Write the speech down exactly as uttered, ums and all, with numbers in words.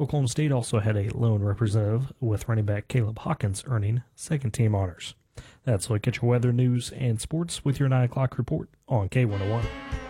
Oklahoma State also had a lone representative, with running back Caleb Hawkins earning second-team honors. That's a look at your weather, news, and sports with your nine o'clock report on K one oh one.